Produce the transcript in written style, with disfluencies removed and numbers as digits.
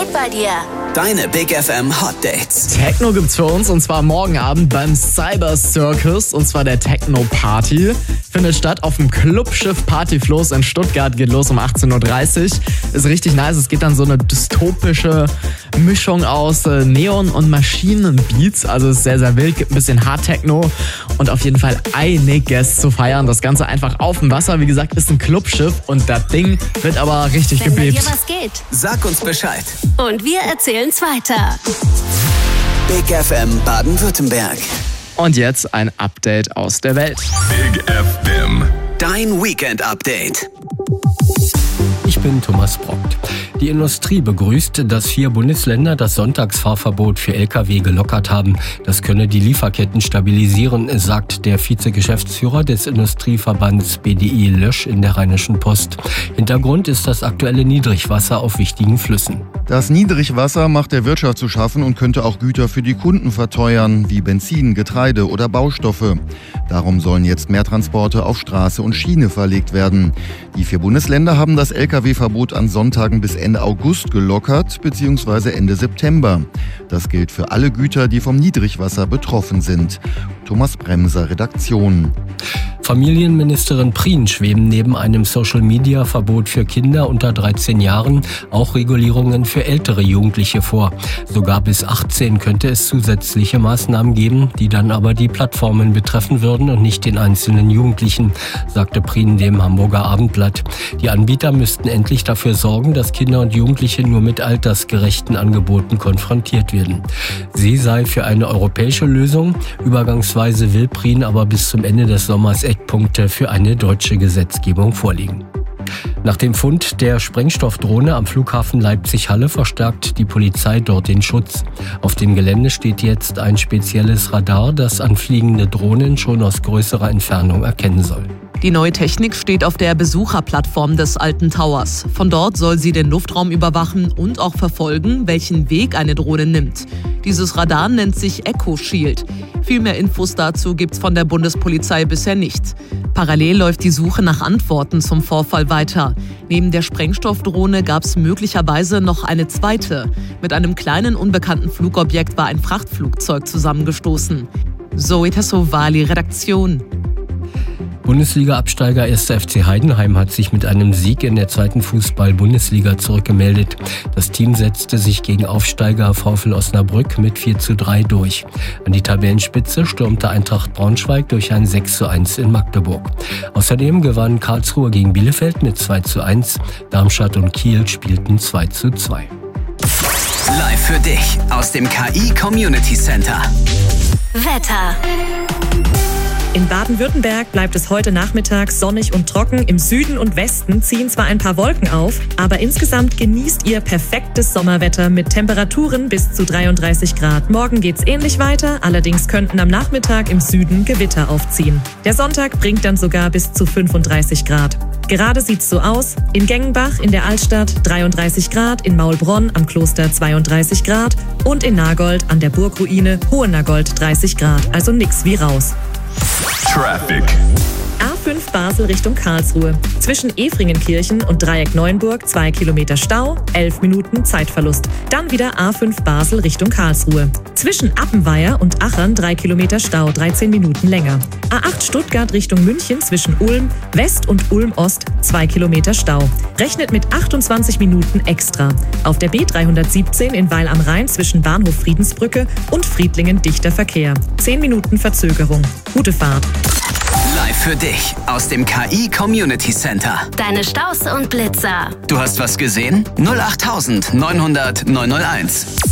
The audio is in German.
geht bei dir? Deine Big FM Hot Dates. Techno gibt's für uns und zwar morgen Abend beim Cyber Circus und zwar der Techno Party. Findet statt auf dem Clubschiff Partyfloß in Stuttgart, geht los um 18.30 Uhr. Ist richtig nice, es geht dann so eine dystopische Mischung aus Neon- und Maschinenbeats, also ist sehr, sehr wild, gibt ein bisschen Hard-Techno und auf jeden Fall einiges zu feiern. Das Ganze einfach auf dem Wasser, wie gesagt, ist ein Clubschiff und das Ding wird aber richtig Wenn bei gebebt. dir was geht. Sag uns Bescheid. Und wir erzählen's weiter. Big FM Baden-Württemberg. Und jetzt ein Update aus der Welt. Big FM. Dein Weekend-Update. Ich bin Thomas Brockt. Die Industrie begrüßt, dass 4 Bundesländer das Sonntagsfahrverbot für Lkw gelockert haben. Das könne die Lieferketten stabilisieren, sagt der Vizegeschäftsführer des Industrieverbands BDI Lösch in der Rheinischen Post. Hintergrund ist das aktuelle Niedrigwasser auf wichtigen Flüssen. Das Niedrigwasser macht der Wirtschaft zu schaffen und könnte auch Güter für die Kunden verteuern, wie Benzin, Getreide oder Baustoffe. Darum sollen jetzt mehr Transporte auf Straße und Schiene verlegt werden. Die 4 Bundesländer haben das Lkw-Verbot an Sonntagen bis Ende August gelockert bzw. Ende September. Das gilt für alle Güter, die vom Niedrigwasser betroffen sind. Thomas Bremser, Redaktion. Familienministerin Prien schweben neben einem Social-Media-Verbot für Kinder unter 13 Jahren auch Regulierungen für ältere Jugendliche vor. Sogar bis 18 könnte es zusätzliche Maßnahmen geben, die dann aber die Plattformen betreffen würden und nicht den einzelnen Jugendlichen, sagte Prien dem Hamburger Abendblatt. Die Anbieter müssten endlich dafür sorgen, dass Kinder und Jugendliche nur mit altersgerechten Angeboten konfrontiert werden. Sie sei für eine europäische Lösung. Übergangsweise will Prien aber bis zum Ende des Sommers Eckpunkte für eine deutsche Gesetzgebung vorlegen. Nach dem Fund der Sprengstoffdrohne am Flughafen Leipzig-Halle verstärkt die Polizei dort den Schutz. Auf dem Gelände steht jetzt ein spezielles Radar, das anfliegende Drohnen schon aus größerer Entfernung erkennen soll. Die neue Technik steht auf der Besucherplattform des Alten Towers. Von dort soll sie den Luftraum überwachen und auch verfolgen, welchen Weg eine Drohne nimmt. Dieses Radar nennt sich Echo Shield. Viel mehr Infos dazu gibt's von der Bundespolizei bisher nicht. Parallel läuft die Suche nach Antworten zum Vorfall weiter. Neben der Sprengstoffdrohne gab's möglicherweise noch eine zweite. Mit einem kleinen unbekannten Flugobjekt war ein Frachtflugzeug zusammengestoßen. Zoe Tassovali, Redaktion. Bundesliga-Absteiger 1. FC Heidenheim hat sich mit einem Sieg in der 2. Fußball-Bundesliga zurückgemeldet. Das Team setzte sich gegen Aufsteiger VfL Osnabrück mit 4:3 durch. An die Tabellenspitze stürmte Eintracht Braunschweig durch ein 6:1 in Magdeburg. Außerdem gewann Karlsruhe gegen Bielefeld mit 2:1. Darmstadt und Kiel spielten 2:2. Live für dich aus dem KI Community Center. Wetter. In Baden-Württemberg bleibt es heute Nachmittag sonnig und trocken. Im Süden und Westen ziehen zwar ein paar Wolken auf, aber insgesamt genießt ihr perfektes Sommerwetter mit Temperaturen bis zu 33 Grad. Morgen geht's ähnlich weiter, allerdings könnten am Nachmittag im Süden Gewitter aufziehen. Der Sonntag bringt dann sogar bis zu 35 Grad. Gerade sieht's so aus: in Gengenbach in der Altstadt 33 Grad, in Maulbronn am Kloster 32 Grad und in Nagold an der Burgruine Hohennagold 30 Grad. Also nix wie raus. Traffic. A5 Basel Richtung Karlsruhe. Zwischen Efringenkirchen und Dreieck Neuenburg 2 Kilometer Stau, 11 Minuten Zeitverlust. Dann wieder A5 Basel Richtung Karlsruhe. Zwischen Appenweier und Achern 3 Kilometer Stau, 13 Minuten länger. A8 Stuttgart Richtung München zwischen Ulm West und Ulm Ost 2 Kilometer Stau. Rechnet mit 28 Minuten extra. Auf der B317 in Weil am Rhein zwischen Bahnhof Friedensbrücke und Friedlingen dichter Verkehr. 10 Minuten Verzögerung. Gute Fahrt. Live für dich aus dem KI Community Center. Deine Staus und Blitzer. Du hast was gesehen? 08900 901.